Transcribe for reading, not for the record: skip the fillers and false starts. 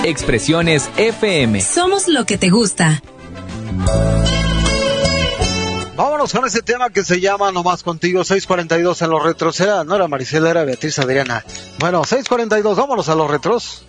Expresiones FM. Somos lo que te gusta. Vámonos con ese tema que se llama Nomás Contigo. 6:42 en los retros. No era Maricela, era Beatriz Adriana. Bueno, 6:42, vámonos a los retros.